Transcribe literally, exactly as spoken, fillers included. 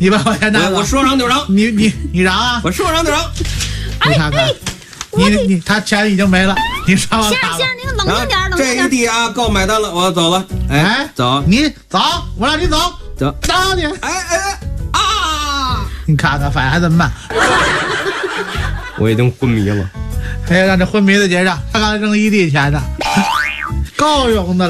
你把我钱拿走。 我说让就让。 你你你让啊！ 我说让就让。 你看看，你你他钱已经没了，你上了他了。 先生，您冷静点，冷静这一点。 滴啊，够买单了，我走了。哎，走， 你走，我让你走， 走， 走你。 哎哎啊！ 你看看反应还这么慢。 我已经昏迷了。 哎呀，让这昏迷的结账，他刚才扔一地钱呢，够用的了。